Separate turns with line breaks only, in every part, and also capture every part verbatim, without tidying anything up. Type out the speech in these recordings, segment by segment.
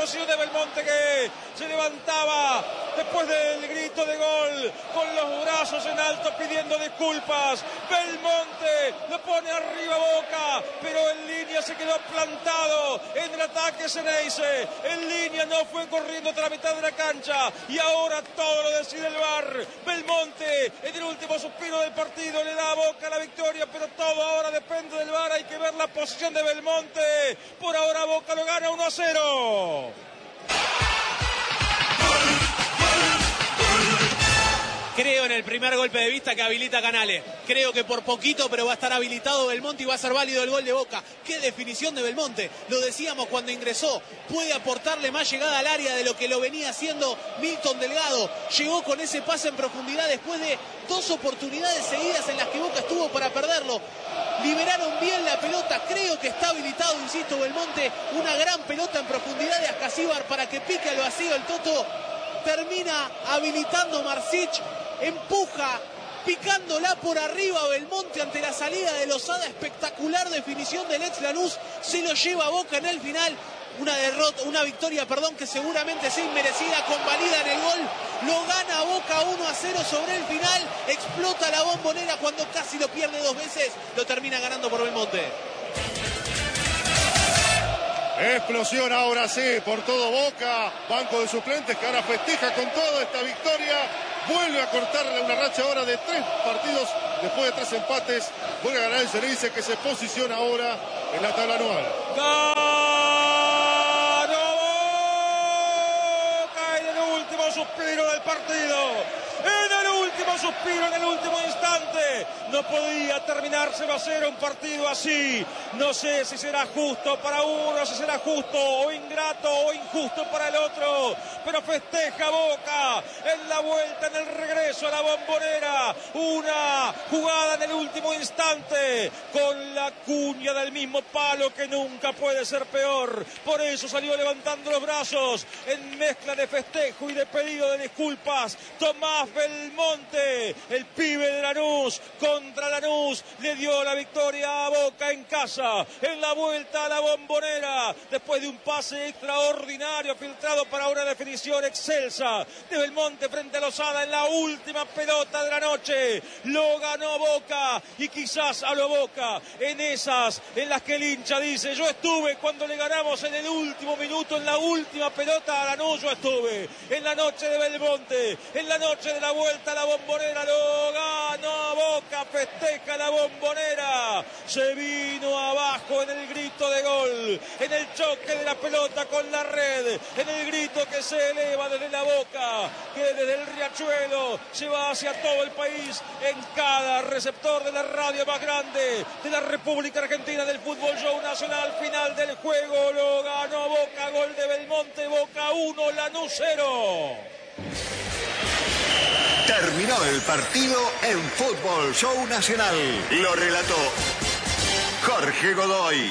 explosión de Belmonte, que se levantaba después del grito de gol con los brazos en alto pidiendo disculpas. Belmonte lo pone arriba Boca, pero en línea se quedó plantado en el ataque Ceneice. En línea no fue corriendo hasta la mitad de la cancha y ahora todo lo decide el V A R. Belmonte en el último suspiro del partido le da a Boca la victoria, pero todo ahora depende del V A R. Hay que ver la posición de Belmonte. Por ahora Boca lo gana uno a cero.
Creo en el primer golpe de vista que habilita Canales. Creo que por poquito, pero va a estar habilitado Belmonte y va a ser válido el gol de Boca. ¡Qué definición de Belmonte! Lo decíamos cuando ingresó. Puede aportarle más llegada al área de lo que lo venía haciendo Milton Delgado. Llegó con ese pase en profundidad después de dos oportunidades seguidas en las que Boca estuvo para perderlo. Liberaron bien la pelota. Creo que está habilitado, insisto, Belmonte. Una gran pelota en profundidad de Ascasíbar para que pique al vacío el Toto. Termina habilitando Marsic. Empuja, picándola por arriba Belmonte ante la salida de Lozada. Espectacular definición del ex Lanús. Se lo lleva a Boca en el final. Una derrota, una victoria, perdón, que seguramente es inmerecida, convalida en el gol. Lo gana Boca uno a cero sobre el final. Explota la Bombonera cuando casi lo pierde dos veces. Lo termina ganando por Belmonte.
Explosión ahora sí por todo Boca. Banco de suplentes que ahora festeja con toda esta victoria. Vuelve a cortarle una racha ahora de tres partidos después de tres empates. Vuelve a ganar el Ceneice, que se posiciona ahora en la tabla anual.
¡Ganó Boca en el último suspiro del partido! En el último suspiro, en el último instante. No podía terminar cero a cero un partido así. No sé si será justo para uno, si será justo o ingrato o injusto para el otro. Pero festeja Boca en la vuelta, en el regreso a la Bombonera. Una jugada en el último instante con la cuña del mismo palo, que nunca puede ser peor. Por eso salió levantando los brazos en mezcla de festejo y de pedido de disculpas. Tomás Belmonte, el pibe de Lanús, contra Lanús, le dio la victoria a Boca en casa, en la vuelta a la Bombonera, después de un pase extraordinario filtrado para una definición excelsa de Belmonte frente a Lozada en la última pelota de la noche. Lo ganó Boca, y quizás a lo Boca, en esas en las que el hincha dice: yo estuve cuando le ganamos en el último minuto, en la última pelota a Lanús, yo estuve en la noche de Belmonte, en la noche de la vuelta a la Bombonera. Lo ganó Boca, festeja la Bombonera. Se vino abajo en el grito de gol, en el choque de la pelota con la red, en el grito que se eleva desde la Boca, que desde el Riachuelo se va hacia todo el país, en cada receptor de la radio más grande de la República Argentina del Fútbol Show Nacional. Final del juego, lo ganó Boca, gol de Belmonte. Boca uno, Lanús cero.
Terminó el partido en Fútbol Show Nacional. Lo relató Jorge Godoy.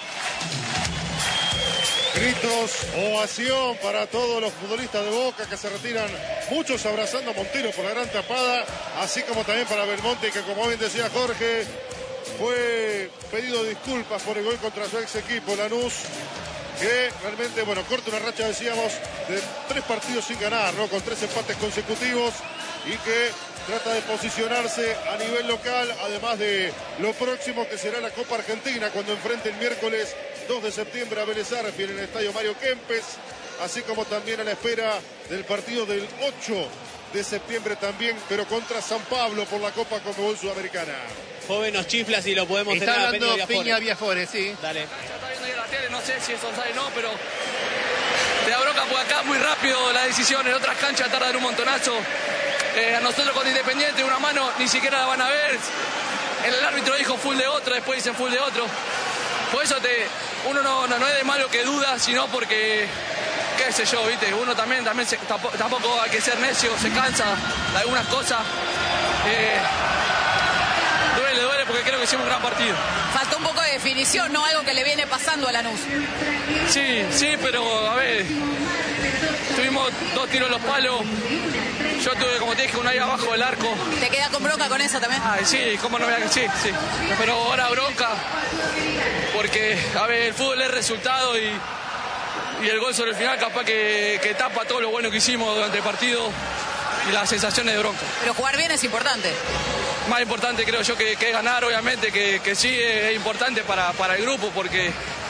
Gritos, ovación para todos los futbolistas de Boca que se retiran, muchos abrazando a Montero por la gran tapada, así como también para Belmonte, que como bien decía Jorge, fue pedido disculpas por el gol contra su ex equipo Lanús, que realmente, bueno, corta una racha, decíamos, de tres partidos sin ganar, ¿no? Con tres empates consecutivos, y que trata de posicionarse a nivel local, además de lo próximo que será la Copa Argentina, cuando enfrente el miércoles dos de septiembre a Vélez Sarsfield en el Estadio Mario Kempes, así como también a la espera del partido del ocho de septiembre también, pero contra San Pablo por la Copa Conmebol Sudamericana.
Joven nos chifla si lo podemos
Está
tener a
hablando
Peña
Peña Viafores, sí.
Dale.
Ya está viendo ahí en la tele, no sé si eso sabe o no, pero te da bronca por acá muy rápido la decisión. En otras canchas tardan un montonazo. Eh, a nosotros con Independiente una mano ni siquiera la van a ver. El árbitro dijo full de otro, después dicen full de otro. Por eso te, uno no, no, no es de malo que duda, sino porque, qué sé yo, viste, uno también, también se, tampoco, tampoco hay que ser necio, se cansa de algunas cosas. Eh, duele, duele porque creo que hicimos un gran partido.
Faltó un poco de definición, ¿no? Algo que le viene pasando a Lanús.
Sí, sí, pero a ver, tuvimos dos tiros en los palos. Yo tuve, como te dije, uno ahí abajo del arco.
¿Te queda con bronca con eso también?
Ay, sí, cómo no voy a... Sí, sí. Pero ahora bronca, porque, a ver, el fútbol es resultado y y el gol sobre el final capaz que, que tapa todo lo bueno que hicimos durante el partido y las sensaciones de bronca.
Pero jugar bien es importante.
Más importante creo yo que, que ganar, obviamente, que, que sí es importante para, para el grupo, porque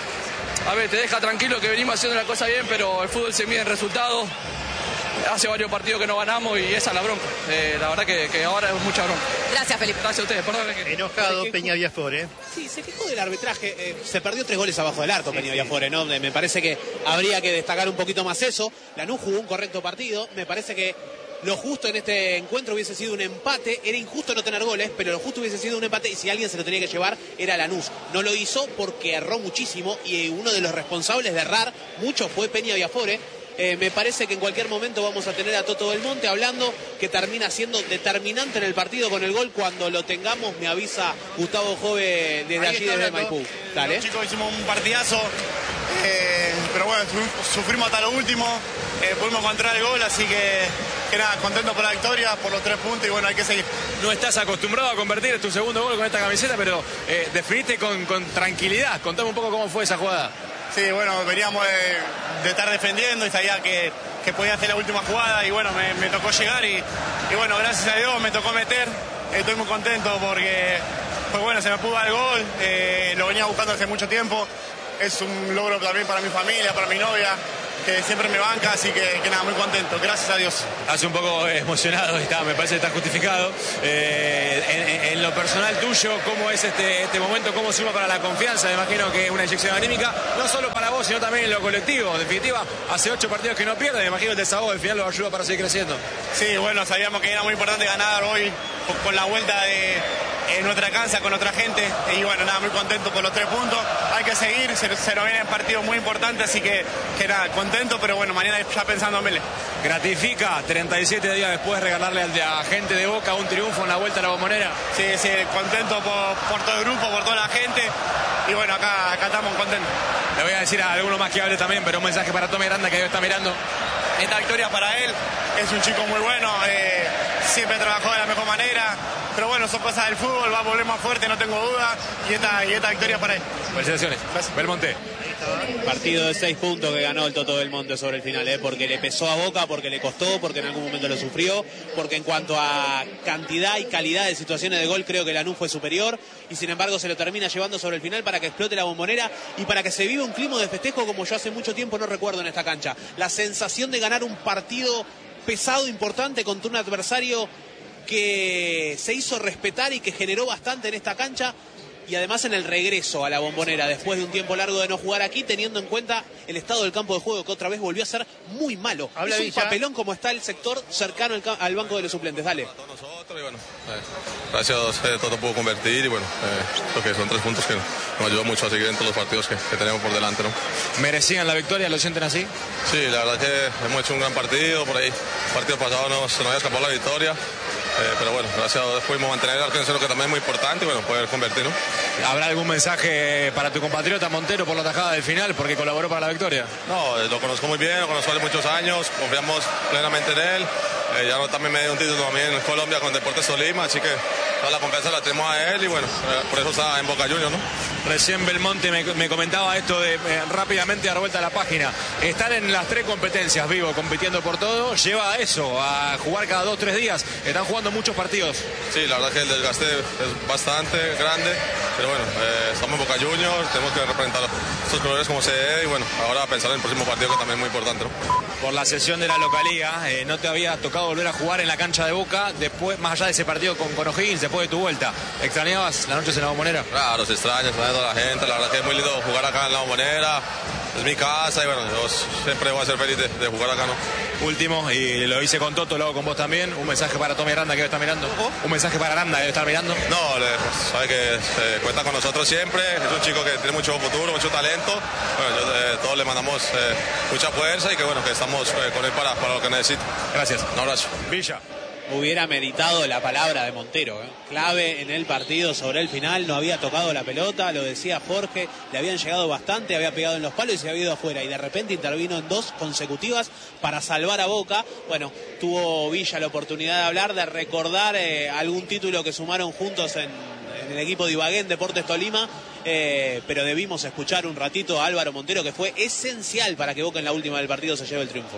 a ver, te deja tranquilo que venimos haciendo la cosa bien, pero el fútbol se mide en resultados. Hace varios partidos que no ganamos y esa es la bronca. Eh, la verdad que, que ahora es mucha bronca.
Gracias, Felipe.
Gracias a ustedes. Perdón, que...
Enojado Peña Viafore.
Sí, se quejó del arbitraje. Eh, se perdió tres goles abajo del arco, sí, Peña sí. Viafore, ¿no? Me parece que habría que destacar un poquito más eso. Lanús jugó un correcto partido. Me parece que lo justo en este encuentro hubiese sido un empate. Era injusto no tener goles, pero lo justo hubiese sido un empate. Y si alguien se lo tenía que llevar, era Lanús. No lo hizo porque erró muchísimo. Y uno de los responsables de errar mucho fue Peña Viafore. Eh, me parece que en cualquier momento vamos a tener a Toto Belmonte hablando, que termina siendo determinante en el partido con el gol. Cuando lo tengamos, me avisa Gustavo Jove desde allí, desde Maipú. Dale.
Los chicos hicimos un partidazo, eh, pero bueno, sufrimos hasta lo último, eh, pudimos encontrar el gol, así que, que nada, contento por la victoria, por los tres puntos y bueno, hay que seguir.
No estás acostumbrado a convertir tu segundo gol con esta camiseta, pero eh, definiste con, con tranquilidad. Contame un poco cómo fue esa jugada.
Sí, bueno, veníamos de, de estar defendiendo y sabía que, que podía hacer la última jugada y bueno, me, me tocó llegar y, y bueno, gracias a Dios me tocó meter. Estoy muy contento porque pues bueno, se me pudo dar el gol, eh, lo venía buscando hace mucho tiempo. Es un logro también para mi familia, para mi novia, que siempre me banca, así que, que nada, muy contento, gracias a Dios.
Hace un poco emocionado, está, me parece que está justificado. Eh, en, en lo personal tuyo, ¿cómo es este, este momento? ¿Cómo suma para la confianza? Me imagino que es una inyección anímica, no solo para vos, sino también en lo colectivo. En definitiva, hace ocho partidos que no pierde, me imagino el desahogo del final lo ayuda para seguir creciendo.
Sí, bueno, sabíamos que era muy importante ganar hoy con la vuelta de en nuestra casa, con otra gente, y bueno, nada, muy contento por los tres puntos. Hay que seguir, se, se nos vienen partidos muy importantes, así que, que nada, contento, pero bueno, mañana ya pensando en Vélez.
¿Gratifica treinta y siete días después regalarle a la gente de Boca un triunfo en la vuelta a la Bombonera?
Sí, sí, contento por, por todo el grupo, por toda la gente, y bueno, acá, acá estamos contentos.
Le voy a decir a alguno más que hable también, pero un mensaje para Tommy Aranda, que debe estar mirando.
Esta victoria para él, es un chico muy bueno, eh, siempre trabajó de la mejor manera, pero bueno, son cosas del fútbol, va a volver más fuerte, no tengo duda, y esta, y esta victoria para él.
Felicitaciones. Belmonte.
Partido de seis puntos que ganó el Toto Belmonte sobre el final, ¿eh? Porque le pesó a Boca, porque le costó, porque en algún momento lo sufrió, porque en cuanto a cantidad y calidad de situaciones de gol creo que Lanús fue superior y sin embargo se lo termina llevando sobre el final para que explote la Bombonera y para que se viva un clima de festejo como yo hace mucho tiempo no recuerdo en esta cancha. La sensación de ganar un partido pesado, importante contra un adversario que se hizo respetar y que generó bastante en esta cancha. Y además en el regreso a la Bombonera, después de un tiempo largo de no jugar aquí, teniendo en cuenta el estado del campo de juego, que otra vez volvió a ser muy malo.
Habla
es un
Villa.
Papelón como está el sector cercano al, al banco de los suplentes. Dale.
A todos nosotros y bueno, eh, gracias a Dios eh, todo pudo convertir y bueno, eh, creo que son tres puntos que nos ayudan mucho a seguir en todos los partidos que, que tenemos por delante, ¿no?
¿Merecían la victoria? ¿Lo sienten así?
Sí, la verdad que hemos hecho un gran partido, por ahí el partido pasado nos, se nos había escapado la victoria. Eh, pero bueno, gracias a Dios pudimos mantener la organización, que también es muy importante, y bueno, poder convertir, ¿no?
¿Habrá algún mensaje para tu compatriota Montero por la tajada del final, porque colaboró para la victoria?
No, eh, lo conozco muy bien, lo conozco hace muchos años, confiamos plenamente en él. Eh, ya no, también me dio un título también en Colombia con Deportes Tolima, así que toda la confianza la tenemos a él y bueno, eh, por eso está en Boca Juniors, ¿no?
Recién Belmonte me, me comentaba esto de eh, rápidamente dar vuelta a la página. Estar en las tres competencias, Vivo, compitiendo por todo, lleva a eso, a jugar cada dos, tres días. Están jugando muchos partidos.
Sí, la verdad que el desgaste es bastante grande, pero bueno, eh, estamos en Boca Juniors, tenemos que representar estos colores como se debe y bueno, ahora pensar en el próximo partido que también es muy importante, ¿no?
Por la sesión de la localía, eh, ¿no te había tocado volver a jugar en la cancha de Boca después, más allá de ese partido con, con O'Higgins, después de tu vuelta? ¿Extrañabas las noches en la Bombonera?
Claro, se extraña, extraña a toda la gente, la verdad que es muy lindo jugar acá en la Bombonera, es mi casa y bueno, yo siempre voy a ser feliz de, de jugar acá, ¿no?
Último, y lo hice con Toto, lo hago con vos también, un mensaje para Tommy Aranda que debe estar mirando. Un mensaje para Aranda que debe estar mirando.
No, le, pues, sabe que eh, cuenta con nosotros siempre, es un chico que tiene mucho futuro, mucho talento, bueno, yo, eh, todos le mandamos eh, mucha fuerza y que bueno, que estamos eh, con él para, para lo que necesite.
Gracias.
Un abrazo.
Villa.
Hubiera meditado la palabra de Montero, ¿eh? Clave en el partido sobre el final, no había tocado la pelota, lo decía Jorge, le habían llegado bastante, había pegado en los palos y se había ido afuera y de repente intervino en dos consecutivas para salvar a Boca. Bueno, tuvo Villa la oportunidad de hablar, de recordar eh, algún título que sumaron juntos en, en el equipo de Ibaguén, Deportes Tolima, eh, pero debimos escuchar un ratito a Álvaro Montero, que fue esencial para que Boca en la última del partido se lleve el triunfo.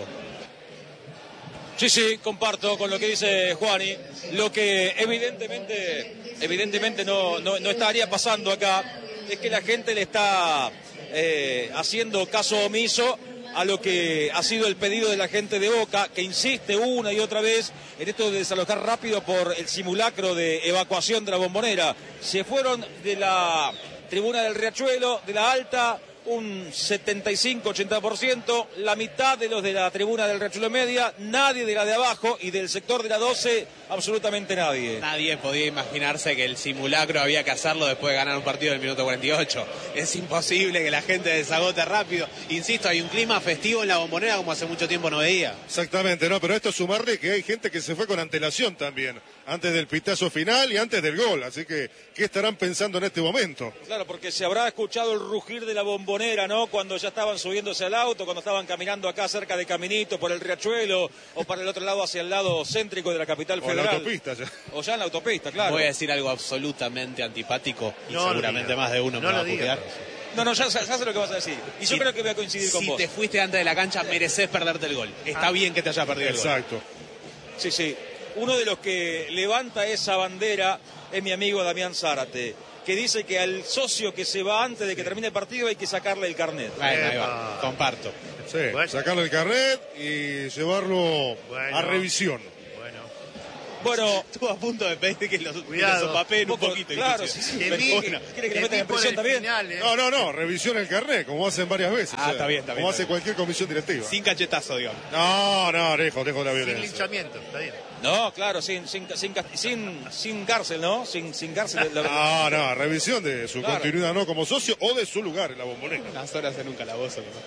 Sí, sí, comparto con lo que dice Juani. Lo que evidentemente, evidentemente no, no, no estaría pasando acá es que la gente le está eh, haciendo caso omiso a lo que ha sido el pedido de la gente de Boca, que insiste una y otra vez en esto de desalojar rápido por el simulacro de evacuación de la Bombonera. Se fueron de la tribuna del Riachuelo, de la Alta, un setenta y cinco ochenta por ciento, la mitad de los de la tribuna del Riachuelo Media, nadie de la de abajo, y del sector de la doce, absolutamente nadie.
Nadie podía imaginarse que el simulacro había que hacerlo después de ganar un partido del minuto cuarenta y ocho. Es imposible que la gente desagote rápido. Insisto, hay un clima festivo en la Bombonera como hace mucho tiempo no veía.
Exactamente, no, pero esto es sumarle que hay gente que se fue con antelación también, antes del pitazo final y antes del gol, así que, ¿qué estarán pensando en este momento?
Claro, porque se habrá escuchado el rugir de la Bombonera, ¿no? Cuando ya estaban subiéndose al auto, cuando estaban caminando acá cerca de Caminito, por el Riachuelo, o para el otro lado, hacia el lado céntrico de la capital federal.
O en la autopista ya.
O ya en la autopista, claro.
Voy a decir algo absolutamente antipático y
no
seguramente más de uno
no
me va a
putear.
No, no, ya, ya sé lo que vas a decir. Y yo
si,
creo que voy a coincidir con
si
vos.
Si te fuiste antes de la cancha, mereces perderte el gol. Está ah. bien que te haya perdido
Exacto.
el gol.
Exacto.
Sí, sí. Uno de los que levanta esa bandera es mi amigo Damián Zárate, que dice que al socio que se va antes de que termine el partido hay que sacarle el carnet.
Bueno, ahí va, comparto.
Sí,
bueno.
Sacarle el carnet y llevarlo
bueno.
a revisión.
Bueno.
Bueno,
estuvo a punto de pedir que los,
Cuidado.
papel un poquito.
Claro, sí, sí.
Te vi,
Bueno, ¿quiere que le metan en prisión también?
Final, eh.
No, no, no, revisión el carnet, como hacen varias veces.
Ah,
o sea,
está bien, está bien.
Como
está
hace
bien.
cualquier comisión directiva.
Sin cachetazo, digamos.
No, no, lejos, lejos de la
Sin
violencia.
linchamiento, está bien.
No, claro, sin, sin, sin, sin, sin cárcel, ¿no? Sin, sin cárcel. La...
No, no, revisión de su
claro.
continuidad no como socio o de su lugar en la Bombonera.
Unas horas en un calabozo. ¿No?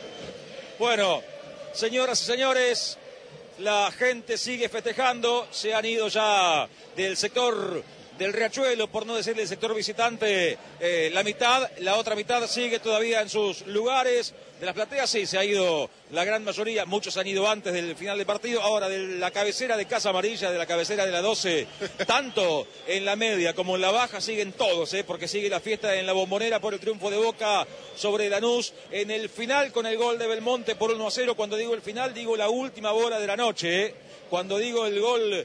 Bueno, señoras y señores, la gente sigue festejando, se han ido ya del sector del Riachuelo, por no decir del sector visitante, eh, la mitad, la otra mitad sigue todavía en sus lugares. De las plateas sí, se ha ido la gran mayoría, muchos han ido antes del final del partido, ahora de la cabecera de Casa Amarilla, de la cabecera de la doce, tanto en la media como en la baja siguen todos, eh, porque sigue la fiesta en la Bombonera por el triunfo de Boca sobre Lanús, en el final con el gol de Belmonte por uno a cero, cuando digo el final digo la última bola de la noche, eh. Cuando digo el gol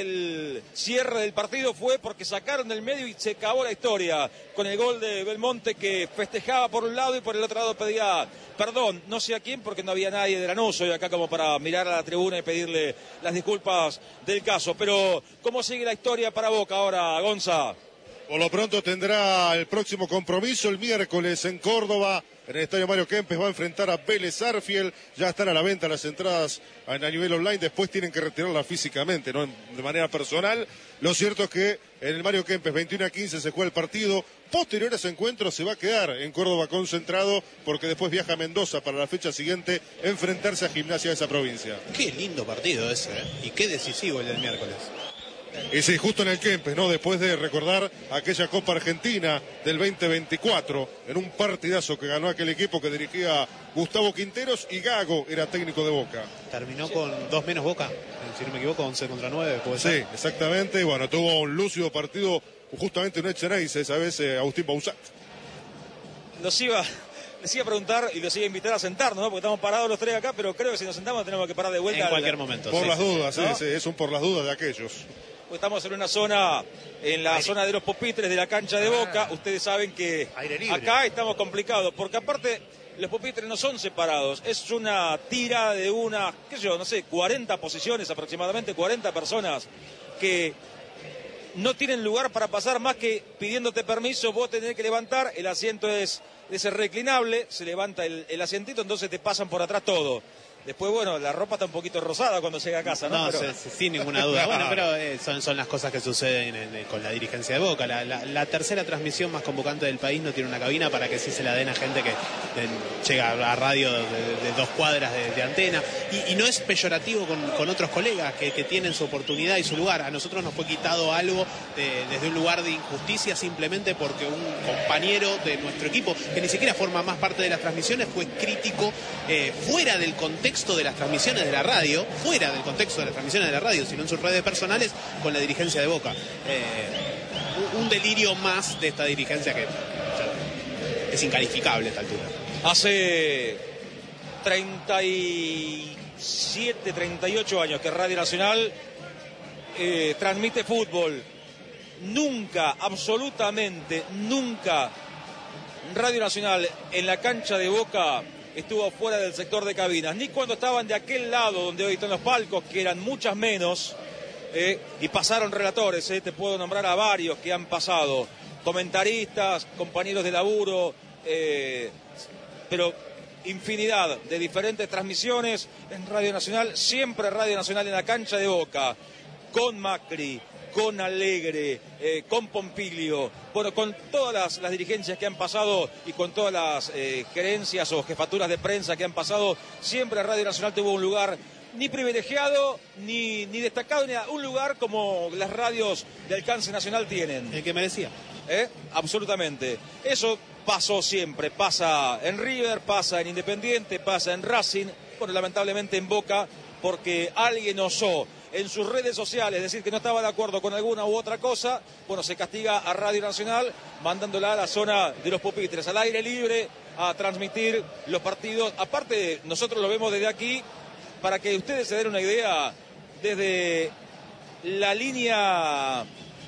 del cierre del partido fue porque sacaron del medio y se acabó la historia con el gol de Belmonte, que festejaba por un lado y por el otro lado pedía perdón, no sé a quién, porque no había nadie de Lanús hoy acá como para mirar a la tribuna y pedirle las disculpas del caso. Pero ¿cómo sigue la historia para Boca ahora, Gonza?
Por lo pronto tendrá el próximo compromiso el miércoles en Córdoba. En el estadio Mario Kempes va a enfrentar a Vélez Arfiel. Ya están a la venta las entradas a nivel online. Después tienen que retirarlas físicamente, no de manera personal. Lo cierto es que en el Mario Kempes veintiuno a quince se juega el partido. Posterior a ese encuentro se va a quedar en Córdoba concentrado, porque después viaja a Mendoza para la fecha siguiente enfrentarse a Gimnasia de esa provincia.
Qué lindo partido ese, ¿eh? Y qué decisivo el del miércoles.
Y sí, justo en el Kempes, ¿no? Después de recordar aquella Copa Argentina del veinte veinticuatro, en un partidazo que ganó aquel equipo que dirigía Gustavo Quinteros y Gago era técnico de Boca.
Terminó con dos menos Boca, si no me equivoco, once contra nueve. ¿Puede
Sí,
ser?
exactamente. Y bueno, tuvo un lúcido partido justamente en Echeneice, esa vez eh, Agustín Bausat.
Los iba, les iba a preguntar y los iba a invitar a sentarnos, ¿no? Porque estamos parados los tres acá, pero creo que si nos sentamos tenemos que parar de vuelta.
En cualquier
al...
momento.
Por
sí,
las
sí,
dudas,
¿no?
sí, sí, es un por las dudas de aquellos.
Estamos en una zona, en la zona de los pupitres de la cancha de Boca. Ustedes saben que
Aire libre.
acá estamos complicados, porque aparte los pupitres no son separados. Es una tira de una, qué sé yo, no sé, cuarenta posiciones, aproximadamente cuarenta personas que no tienen lugar para pasar más que pidiéndote permiso. Vos tenés que levantar, el asiento es, es reclinable, se levanta el, el asientito, entonces te pasan por atrás todo. Después, bueno, la ropa está un poquito rosada cuando llega a casa, ¿no?
No,
pero...
se, se, sin ninguna duda. Bueno, pero eh, son, son las cosas que suceden en, en, con la dirigencia de Boca. La, la, la tercera transmisión más convocante del país no tiene una cabina para que sí se la den a gente que de, llega a radio de, de, de dos cuadras de, de antena. Y, y no es peyorativo con, con otros colegas que, que tienen su oportunidad y su lugar. A nosotros nos fue quitado algo de, desde un lugar de injusticia simplemente porque un compañero de nuestro equipo, que ni siquiera forma más parte de las transmisiones, fue crítico eh, fuera del contexto de las transmisiones de la radio, fuera del contexto de las transmisiones de la radio, sino en sus redes personales con la dirigencia de Boca. Eh, un delirio más de esta dirigencia que es incalificable a esta altura.
Hace treinta y siete, treinta y ocho años que Radio Nacional eh, transmite fútbol. Nunca, absolutamente nunca, Radio Nacional en la cancha de Boca estuvo fuera del sector de cabinas, ni cuando estaban de aquel lado donde hoy están los palcos, que eran muchas menos, eh, y pasaron relatores, eh, te puedo nombrar a varios que han pasado, comentaristas, compañeros de laburo, eh, pero infinidad de diferentes transmisiones en Radio Nacional, siempre Radio Nacional en la cancha de Boca, con Macri, con Alegre, eh, con Pompilio, bueno, con todas las, las dirigencias que han pasado y con todas las eh, gerencias o jefaturas de prensa que han pasado, siempre Radio Nacional tuvo un lugar ni privilegiado, ni, ni destacado, ni un lugar como las radios de alcance nacional tienen.
El que merecía.
¿Eh? Absolutamente. Eso pasó siempre, pasa en River, pasa en Independiente, pasa en Racing, bueno, lamentablemente en Boca, porque alguien osó en sus redes sociales decir que no estaba de acuerdo con alguna u otra cosa, bueno, se castiga a Radio Nacional mandándola a la zona de los pupitres, al aire libre, a transmitir los partidos. Aparte, nosotros lo vemos desde aquí, para que ustedes se den una idea, desde la línea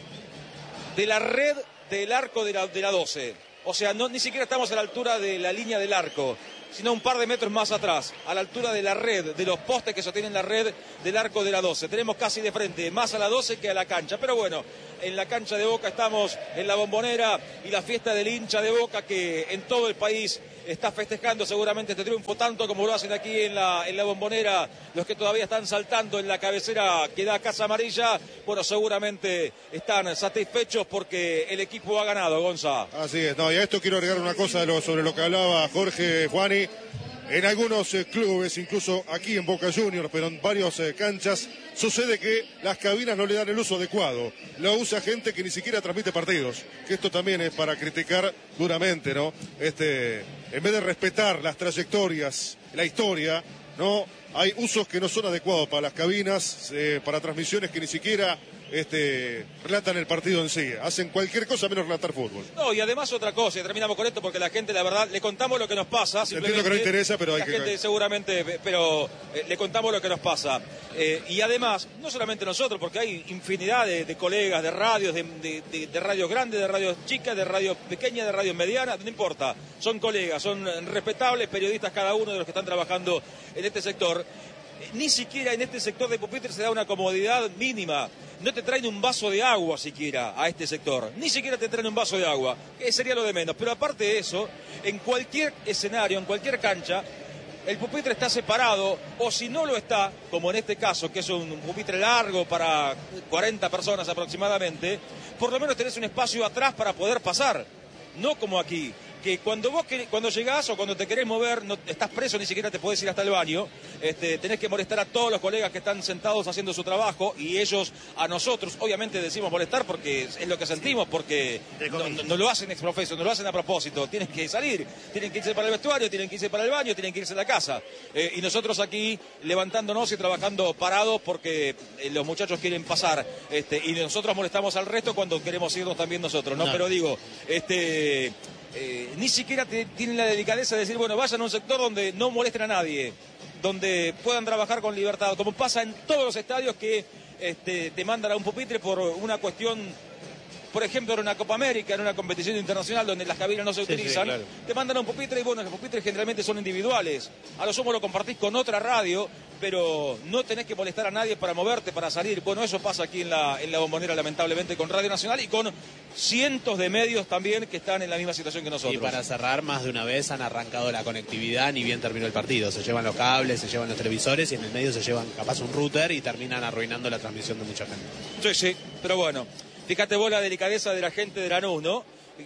de la red del arco de la, de la doce. O sea, no, ni siquiera estamos a la altura de la línea del arco, sino un par de metros más atrás, a la altura de la red, de los postes que sostienen la red del arco de la doce. Tenemos casi de frente, más a la doce que a la cancha. Pero bueno, en la cancha de Boca estamos en la Bombonera y la fiesta del hincha de Boca que en todo el país está festejando seguramente este triunfo, tanto como lo hacen aquí en la, en la Bombonera, los que todavía están saltando en la cabecera que da Casa Amarilla, bueno, seguramente están satisfechos porque el equipo ha ganado, Gonza.
Así es, no, y a esto quiero agregar una cosa de lo, sobre lo que hablaba Jorge, Juani. En algunos eh, clubes, incluso aquí en Boca Juniors, pero en varias eh, canchas, sucede que las cabinas no le dan el uso adecuado. Lo usa gente que ni siquiera transmite partidos. Que esto también es para criticar duramente, ¿no? Este, en vez de respetar las trayectorias, la historia, ¿no? Hay usos que no son adecuados para las cabinas, eh, para transmisiones que ni siquiera este, relatan el partido en sí. Hacen cualquier cosa menos relatar fútbol.
No, y además otra cosa, y terminamos con esto porque la gente, la verdad, le contamos lo que nos pasa.
Entiendo que no interesa, pero hay
la
que...
La gente seguramente, pero eh, le contamos lo que nos pasa. Eh, y además, no solamente nosotros, porque hay infinidad de, de colegas, de radios, de, de, de, de radios grandes, de radios chicas, de radios pequeñas, de radios medianas, no importa. Son colegas, son respetables periodistas cada uno de los que están trabajando en este sector. Ni siquiera en este sector de pupitres se da una comodidad mínima. No te traen un vaso de agua siquiera a este sector. Ni siquiera te traen un vaso de agua, que sería lo de menos. Pero aparte de eso, en cualquier escenario, en cualquier cancha, el pupitre está separado, o si no lo está, como en este caso, que es un pupitre largo para cuarenta personas aproximadamente, por lo menos tenés un espacio atrás para poder pasar. No como aquí, que cuando vos querés, cuando llegás o cuando te querés mover, no estás preso, ni siquiera te podés ir hasta el baño, este, tenés que molestar a todos los colegas que están sentados haciendo su trabajo, y ellos a nosotros obviamente decimos molestar porque es lo que sentimos, porque no, no, no lo hacen ex profeso, no lo hacen a propósito, tienen que salir, tienen que irse para el vestuario, tienen que irse para el baño, tienen que irse a la casa, eh, y nosotros aquí levantándonos y trabajando parados porque eh, los muchachos quieren pasar, este, y nosotros molestamos al resto cuando queremos irnos también nosotros, ¿no? no. Pero digo, este... Eh, ni siquiera te, tienen la delicadeza de decir, bueno, vayan a un sector donde no molesten a nadie, donde puedan trabajar con libertad, como pasa en todos los estadios que este, te mandan a un pupitre por una cuestión, por ejemplo, en una Copa América, en una competición internacional donde las cabinas no se sí, utilizan, sí, claro. Te mandan a un pupitre y bueno, los pupitres generalmente son individuales, a lo sumo lo compartís con otra radio, pero no tenés que molestar a nadie para moverte, para salir. Bueno, eso pasa aquí en la, en la Bombonera, lamentablemente, con Radio Nacional y con cientos de medios también que están en la misma situación que nosotros.
Y para cerrar, más de una vez han arrancado la conectividad, ni bien terminó el partido. Se llevan los cables, se llevan los televisores y en el medio se llevan capaz un router y terminan arruinando la transmisión de mucha gente.
Sí, sí, pero bueno, fíjate vos la delicadeza de la gente de Lanús, ¿no?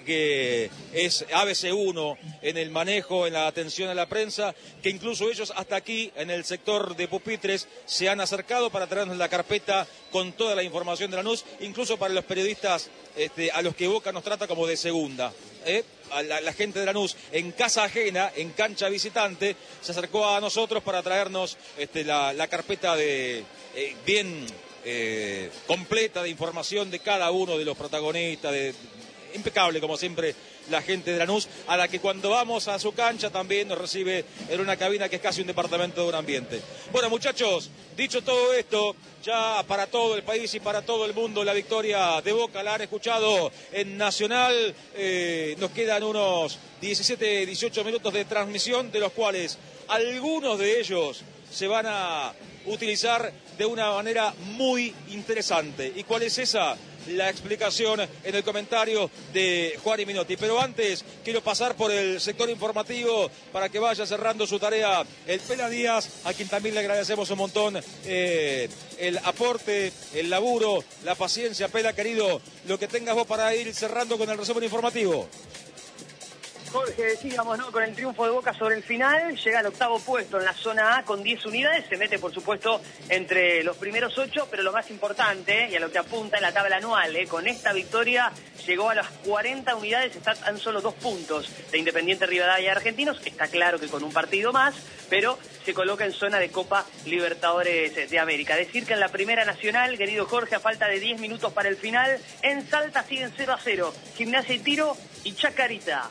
Que es A B C uno en el manejo, en la atención a la prensa, que incluso ellos hasta aquí, en el sector de pupitres, se han acercado para traernos la carpeta con toda la información de Lanús, incluso para los periodistas este, a los que Boca nos trata como de segunda. ¿eh? A la, la gente de Lanús, en casa ajena, en cancha visitante, se acercó a nosotros para traernos este, la, la carpeta de eh, bien... eh, completa de información de cada uno de los protagonistas, de, impecable como siempre la gente de Lanús, a la que cuando vamos a su cancha también nos recibe en una cabina que es casi un departamento de un ambiente. Bueno, muchachos, dicho todo esto, ya para todo el país y para todo el mundo la victoria de Boca la han escuchado en Nacional. Eh, nos quedan unos diecisiete, dieciocho minutos de transmisión, de los cuales algunos de ellos se van a utilizar de una manera muy interesante. ¿Y cuál es esa? La explicación en el comentario de Juan Minotti. Pero antes quiero pasar por el sector informativo para que vaya cerrando su tarea el Pela Díaz, a quien también le agradecemos un montón eh, el aporte, el laburo, la paciencia. Pela, querido, lo que tengas vos para ir cerrando con el resumen informativo.
Jorge, decíamos, ¿no? Con el triunfo de Boca sobre el final, llega al octavo puesto en la zona A con diez unidades, se mete por supuesto entre los primeros ocho, pero lo más importante, y a lo que apunta en la tabla anual, ¿eh? Con esta victoria llegó a las cuarenta unidades, está tan solo dos puntos de Independiente Rivadavia y Argentinos, está claro que con un partido más, pero se coloca en zona de Copa Libertadores de América. Decir que en la Primera Nacional, querido Jorge, a falta de diez minutos para el final, en Salta siguen cero a cero, Gimnasia y Tiro y Chacarita.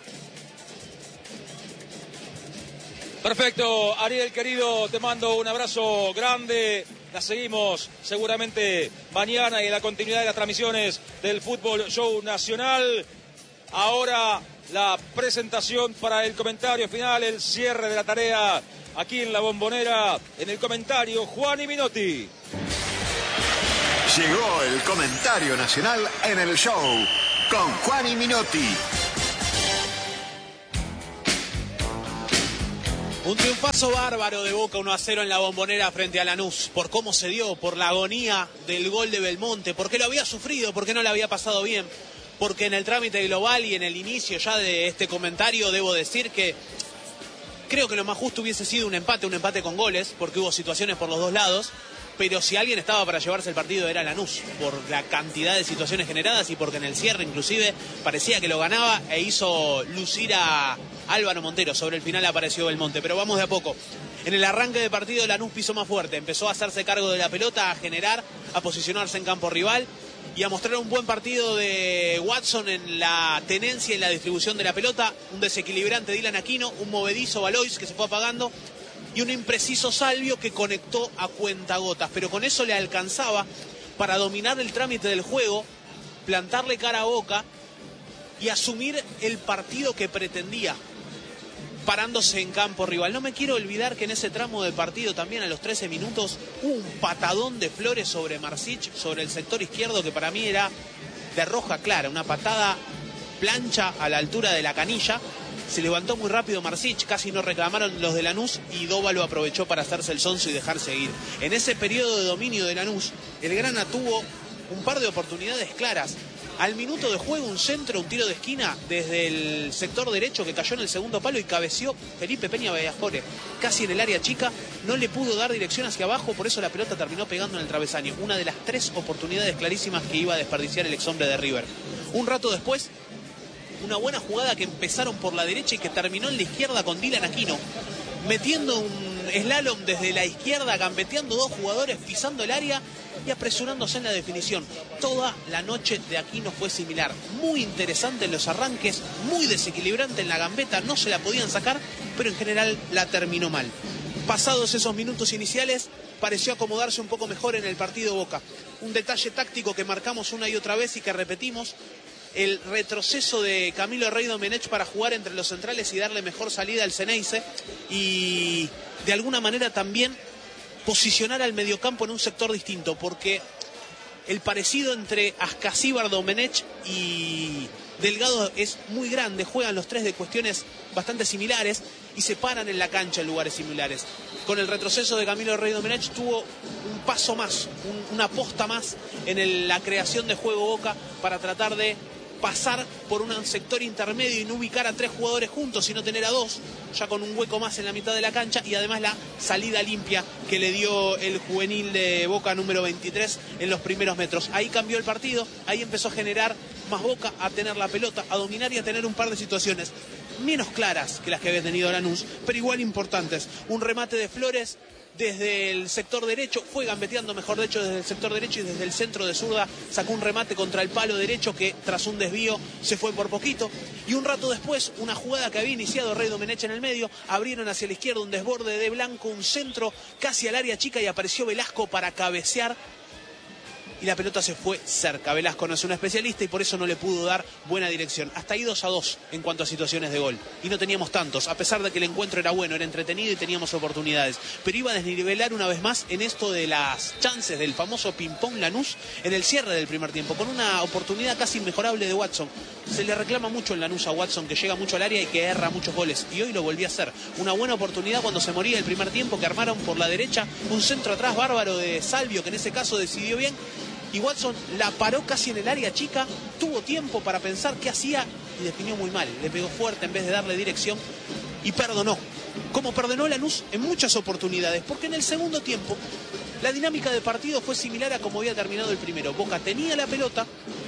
Perfecto, Ariel, querido, te mando un abrazo grande. La seguimos seguramente mañana y en la continuidad de las transmisiones del Fútbol Show Nacional. Ahora la presentación para el comentario final, el cierre de la tarea aquí en La Bombonera. En el comentario, Juan Minotti.
Llegó el comentario nacional en el show con Juan Minotti.
Un triunfazo bárbaro de Boca uno a cero en La Bombonera frente a Lanús. Por cómo se dio, por la agonía del gol de Belmonte, porque lo había sufrido, porque no le había pasado bien, porque en el trámite global y en el inicio ya de este comentario debo decir que creo que lo más justo hubiese sido un empate, un empate con goles, porque hubo situaciones por los dos lados. Pero si alguien estaba para llevarse el partido era Lanús, por la cantidad de situaciones generadas y porque en el cierre inclusive parecía que lo ganaba e hizo lucir a Álvaro Montero. Sobre el final apareció Belmonte, pero vamos de a poco. En el arranque de partido Lanús pisó más fuerte, empezó a hacerse cargo de la pelota, a generar, a posicionarse en campo rival y a mostrar un buen partido de Watson en la tenencia y la distribución de la pelota, un desequilibrante Dylan Aquino, un movedizo Valois que se fue apagando y un impreciso Salvio que conectó a cuentagotas, pero con eso le alcanzaba para dominar el trámite del juego, plantarle cara a Boca y asumir el partido que pretendía, parándose en campo rival. No me quiero olvidar que en ese tramo del partido también a los trece minutos hubo un patadón de Flores sobre Marsic, sobre el sector izquierdo, que para mí era de roja clara, una patada plancha a la altura de la canilla. Se levantó muy rápido Marsic, casi no reclamaron los de Lanús y Dóva lo aprovechó para hacerse el sonso y dejar seguir. En ese periodo de dominio de Lanús, el Grana tuvo un par de oportunidades claras. Al minuto de juego, un centro, un tiro de esquina desde el sector derecho que cayó en el segundo palo y cabeció Felipe Peña Bellafore, casi en el área chica, no le pudo dar dirección hacia abajo, por eso la pelota terminó pegando en el travesaño. Una de las tres oportunidades clarísimas que iba a desperdiciar el exhombre de River. Un rato después, una buena jugada que empezaron por la derecha y que terminó en la izquierda con Dylan Aquino, metiendo un slalom desde la izquierda, gambeteando dos jugadores, pisando el área y apresurándose en la definición. Toda la noche de Aquino fue similar. Muy interesante en los arranques, muy desequilibrante en la gambeta, no se la podían sacar, pero en general la terminó mal. Pasados esos minutos iniciales, pareció acomodarse un poco mejor en el partido Boca. Un detalle táctico que marcamos una y otra vez y que repetimos: el retroceso de Camilo Rey Domenech para jugar entre los centrales y darle mejor salida al Ceneice y de alguna manera también posicionar al mediocampo en un sector distinto, porque el parecido entre Ascasíbar, Domenech y Delgado es muy grande, juegan los tres de cuestiones bastante similares y se paran en la cancha en lugares similares. Con el retroceso de Camilo Rey Domenech tuvo un paso más, un, una posta más en el, la creación de juego Boca para tratar de pasar por un sector intermedio y no ubicar a tres jugadores juntos, sino tener a dos, ya con un hueco más en la mitad de la cancha, y además la salida limpia que le dio el juvenil de Boca número veintitrés en los primeros metros. Ahí cambió el partido, ahí empezó a generar más Boca, a tener la pelota, a dominar y a tener un par de situaciones menos claras que las que había tenido Lanús, pero igual importantes. Un remate de Flores desde el sector derecho, fue gambeteando mejor de hecho desde el sector derecho y desde el centro de zurda sacó un remate contra el palo derecho que tras un desvío se fue por poquito. Y un rato después, una jugada que había iniciado Rey Domenech en el medio, abrieron hacia la izquierda un desborde de Blanco, un centro casi al área chica y apareció Velasco para cabecear. Y la pelota se fue cerca. Velasco no es un especialista y por eso no le pudo dar buena dirección. Hasta ahí dos a dos en cuanto a situaciones de gol. Y no teníamos tantos, a pesar de que el encuentro era bueno, era entretenido y teníamos oportunidades. Pero iba a desnivelar una vez más en esto de las chances del famoso ping-pong Lanús en el cierre del primer tiempo, con una oportunidad casi inmejorable de Watson. Se le reclama mucho en Lanús a Watson, que llega mucho al área y que erra muchos goles. Y hoy lo volvió a hacer. Una buena oportunidad cuando se moría el primer tiempo, que armaron por la derecha un centro atrás bárbaro de Salvio, que en ese caso decidió bien. Y Watson la paró casi en el área chica, tuvo tiempo para pensar qué hacía y definió muy mal. Le pegó fuerte en vez de darle dirección y perdonó. Como perdonó Lanús en muchas oportunidades, porque en el segundo tiempo la dinámica de partido fue similar a como había terminado el primero. Boca tenía la pelota,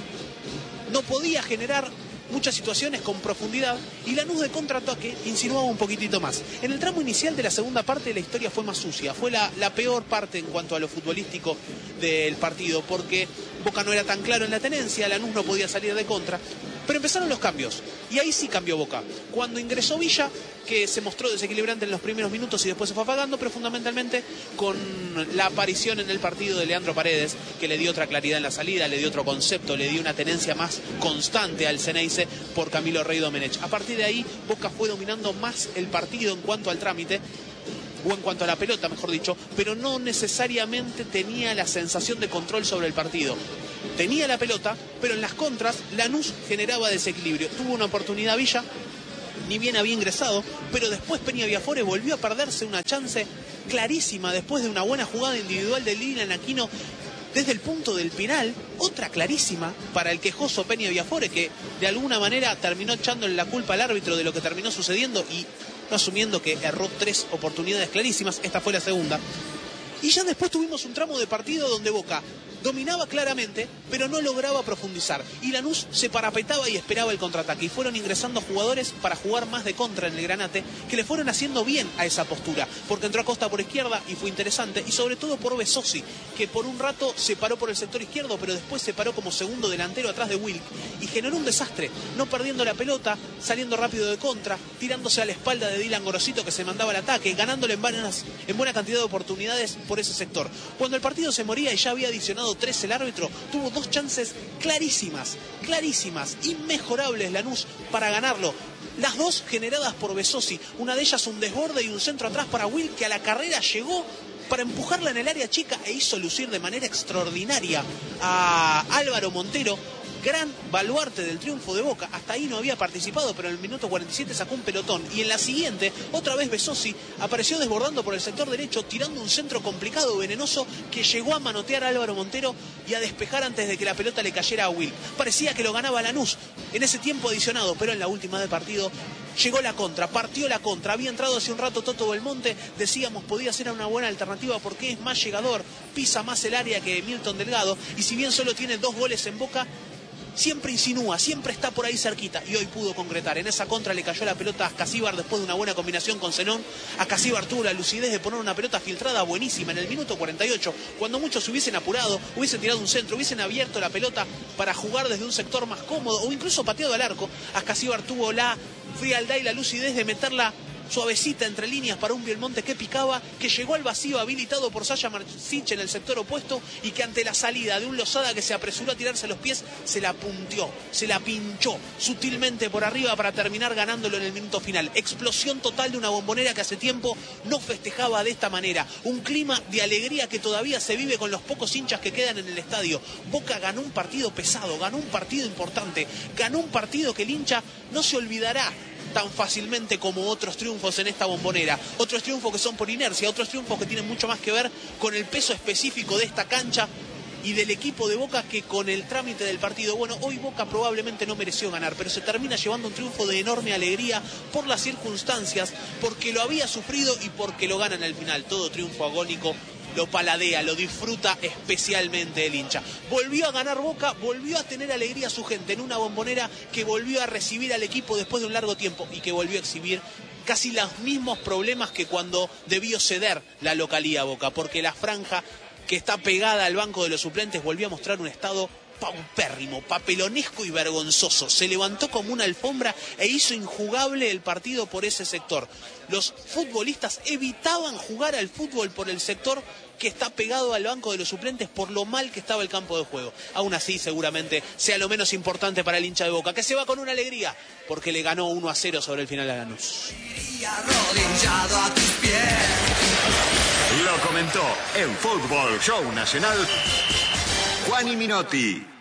no podía generar muchas situaciones con profundidad y Lanús de contraataque insinuaba un poquitito más. En el tramo inicial de la segunda parte la historia fue más sucia, fue la, la peor parte en cuanto a lo futbolístico del partido, porque Boca no era tan claro en la tenencia, Lanús no podía salir de contra, pero empezaron los cambios y ahí sí cambió Boca. Cuando ingresó Villa, que se mostró desequilibrante en los primeros minutos y después se fue apagando, pero fundamentalmente con la aparición en el partido de Leandro Paredes, que le dio otra claridad en la salida, le dio otro concepto, le dio una tenencia más constante al Ceneice por Camilo Rey Domenech. A partir de ahí, Boca fue dominando más el partido en cuanto al trámite, o en cuanto a la pelota, mejor dicho, pero no necesariamente tenía la sensación de control sobre el partido. Tenía la pelota, pero en las contras, Lanús generaba desequilibrio. Tuvo una oportunidad Villa, ni bien había ingresado, pero después Peña Viafore volvió a perderse una chance clarísima después de una buena jugada individual de Lilian Aquino desde el punto del penal, otra clarísima para el quejoso Peña Viafore, que de alguna manera terminó echándole la culpa al árbitro de lo que terminó sucediendo y no asumiendo que erró tres oportunidades clarísimas. Esta fue la segunda. Y ya después tuvimos un tramo de partido donde Boca dominaba claramente, pero no lograba profundizar. Y Lanús se parapetaba y esperaba el contraataque. Y fueron ingresando jugadores para jugar más de contra en el Granate, que le fueron haciendo bien a esa postura. Porque entró Acosta por izquierda y fue interesante. Y sobre todo por Besossi, que por un rato se paró por el sector izquierdo, pero después se paró como segundo delantero atrás de Wilk. Y generó un desastre, no perdiendo la pelota, saliendo rápido de contra, tirándose a la espalda de Dylan Gorosito, que se mandaba al ataque, ganándole en, buenas, en buena cantidad de oportunidades por ese sector. Cuando el partido se moría y ya había adicionado tres el árbitro, tuvo dos chances clarísimas, clarísimas, inmejorables Lanús para ganarlo. Las dos generadas por Besossi, una de ellas un desborde y un centro atrás para Will, que a la carrera llegó para empujarla en el área chica e hizo lucir de manera extraordinaria a Álvaro Montero, gran baluarte del triunfo de Boca. Hasta ahí no había participado, pero en el minuto cuarenta y siete sacó un pelotón. Y en la siguiente, otra vez Besossi apareció desbordando por el sector derecho, tirando un centro complicado, venenoso, que llegó a manotear a Álvaro Montero y a despejar antes de que la pelota le cayera a Will. Parecía que lo ganaba Lanús en ese tiempo adicionado, pero en la última del partido llegó la contra, partió la contra. Había entrado hace un rato Toto Belmonte, decíamos podía ser una buena alternativa porque es más llegador, pisa más el área que Milton Delgado, y si bien solo tiene dos goles en Boca, siempre insinúa, siempre está por ahí cerquita, y hoy pudo concretar. En esa contra le cayó la pelota a Ascasíbar después de una buena combinación con Zenón. Ascasíbar tuvo la lucidez de poner una pelota filtrada buenísima en el minuto cuarenta y ocho, cuando muchos hubiesen apurado, hubiesen tirado un centro, hubiesen abierto la pelota para jugar desde un sector más cómodo o incluso pateado al arco. Ascasíbar tuvo la frialdad y la lucidez de meterla suavecita entre líneas para un Belmonte que picaba, que llegó al vacío habilitado por Sasha Marcic en el sector opuesto y que ante la salida de un Lozada que se apresuró a tirarse a los pies, se la punteó, se la pinchó sutilmente por arriba para terminar ganándolo en el minuto final. Explosión total de una Bombonera que hace tiempo no festejaba de esta manera. Un clima de alegría que todavía se vive con los pocos hinchas que quedan en el estadio. Boca ganó un partido pesado, ganó un partido importante, ganó un partido que el hincha no se olvidará tan fácilmente como otros triunfos en esta Bombonera. Otros triunfos que son por inercia, otros triunfos que tienen mucho más que ver con el peso específico de esta cancha y del equipo de Boca que con el trámite del partido. Bueno, hoy Boca probablemente no mereció ganar, pero se termina llevando un triunfo de enorme alegría por las circunstancias, porque lo había sufrido y porque lo gana en el final. Todo triunfo agónico lo paladea, lo disfruta especialmente el hincha. Volvió a ganar Boca, volvió a tener alegría a su gente en una Bombonera que volvió a recibir al equipo después de un largo tiempo y que volvió a exhibir casi los mismos problemas que cuando debió ceder la localía Boca, porque la franja que está pegada al banco de los suplentes volvió a mostrar un estado paupérrimo, papelonesco y vergonzoso. Se levantó como una alfombra e hizo injugable el partido por ese sector. Los futbolistas evitaban jugar al fútbol por el sector que está pegado al banco de los suplentes por lo mal que estaba el campo de juego. Aún así, seguramente sea lo menos importante para el hincha de Boca, que se va con una alegría porque le ganó uno a cero sobre el final a Lanús.
Lo comentó en Fútbol Show Nacional Juan y Minotti.